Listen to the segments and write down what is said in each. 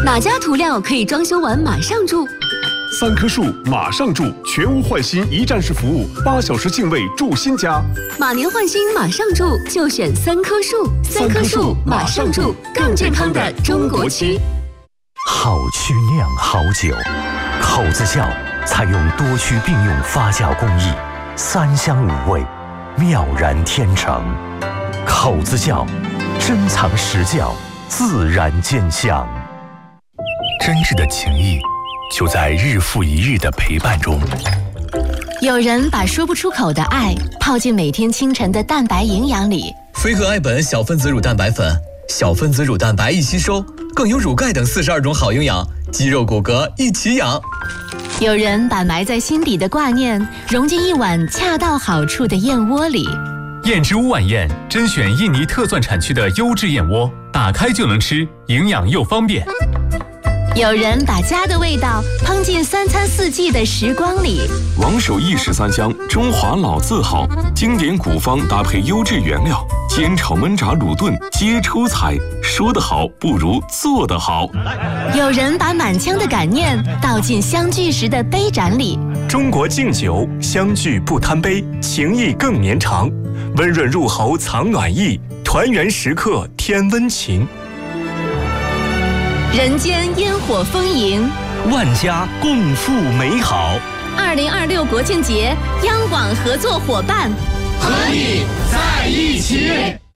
哪家涂料可以装修完马上住 ？3棵树马上住，全屋换新一站式服务，8小时净位住新家。 马年换新马上住，就选3棵树。3棵树马上住，更健康的中国区。 好曲酿好酒，口子窖采用多区并用发酵工艺，3香5味，妙然天成。口子窖，珍藏实窖，自然见香。真挚的情谊，就在日复一日的陪伴中。 有人把说不出口的爱泡进每天清晨的蛋白营养里。 飞鹤爱本小分子乳蛋白粉，小分子乳蛋白易吸收，更有乳钙等42种好营养，肌肉骨骼一起养。 有人把埋在心底的挂念融进一碗恰到好处的燕窝里。 燕之屋晚宴甄选印尼特蒜产区的优质燕窝，打开就能吃，营养又方便。 有人把家的味道烹进3餐4季的时光里。 王守义13香，中华老字号，经典古方搭配优质原料，煎炒焖炸卤炖皆出彩。说得好不如做得好。 有人把满腔的感念倒进相聚时的杯盏里。 中国敬酒，相聚不贪杯，情谊更绵长。温润入喉藏暖意，团圆时刻添温情。 人间烟火丰盈， 万家共赴美好。 2026国庆节，央广合作伙伴， 和你在一起。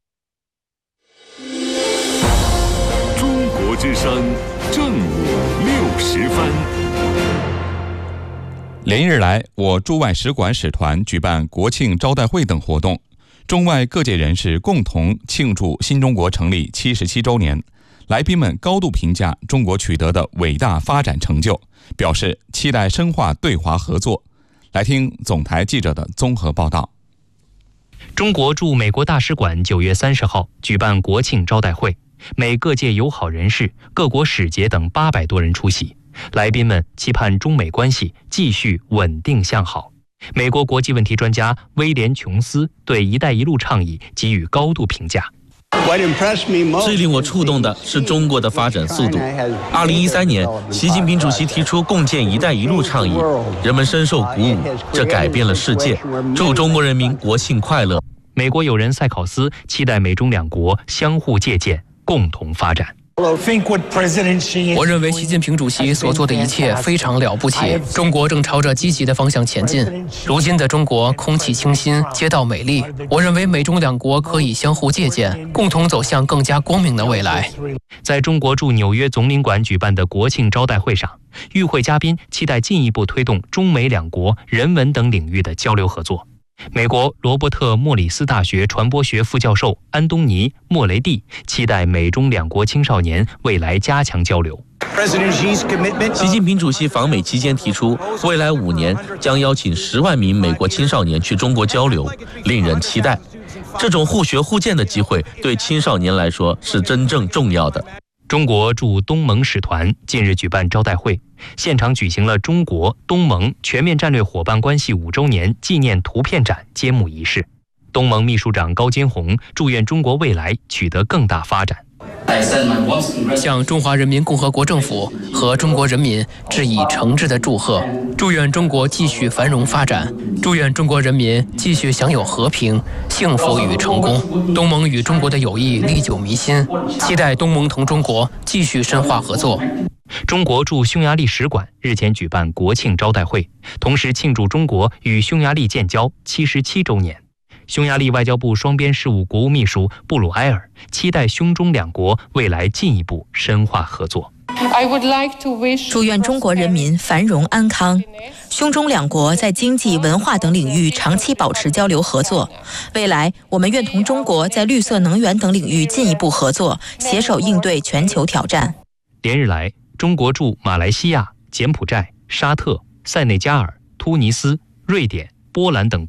中国之声，正午60分。 连日来，我驻外使馆使团举办国庆招待会等活动，中外各界人士共同庆祝新中国成立77周年。来宾们高度评价中国取得的伟大发展成就，表示期待深化对华合作。来听总台记者的综合报道。 中国驻美国大使馆9月30号举办国庆招待会，美各界友好人士、各国使节等800多人出席。来宾们期盼中美关系继续稳定向好。美国国际问题专家威廉·琼斯对“一带一路”倡议给予高度评价。 最令我触动的是中国的发展速度。2013年，习近平主席提出共建“一带一路”倡议，人们深受鼓舞，这改变了世界。祝中国人民国庆快乐！ 美国友人塞考斯期待美中两国相互借鉴，共同发展。 我认为习近平主席所做的一切非常了不起，中国正朝着积极的方向前进。如今的中国空气清新，街道美丽，我认为美中两国可以相互借鉴，共同走向更加光明的未来。 在中国驻纽约总领馆举办的国庆招待会上，与会嘉宾期待进一步推动中美两国人文等领域的交流合作。美国罗伯特·莫里斯大学传播学副教授安东尼·莫雷蒂期待美中两国青少年未来加强交流。 习近平主席访美期间提出，未来5年将邀请10万名美国青少年去中国交流，令人期待。这种互学互鉴的机会对青少年来说是真正重要的。 中国驻东盟使团近日举办招待会，现场举行了中国东盟全面战略伙伴关系5周年纪念图片展揭幕仪式。东盟秘书长高坚宏祝愿中国未来取得更大发展。 向中华人民共和国政府和中国人民致以诚挚的祝贺，祝愿中国继续繁荣发展，祝愿中国人民继续享有和平、幸福与成功。东盟与中国的友谊历久弥新，期待东盟同中国继续深化合作。 中国驻匈牙利使馆日前举办国庆招待会，同时庆祝中国与匈牙利建交77周年。匈牙利外交部双边事务国务秘书布鲁埃尔期待匈中两国未来进一步深化合作。 祝愿中国人民繁荣安康，匈中两国在经济、文化等领域长期保持交流合作。未来，我们愿同中国在绿色能源等领域进一步合作，携手应对全球挑战。 连日来，中国驻马来西亚、柬埔寨、沙特、塞内加尔、突尼斯、瑞典、波兰等国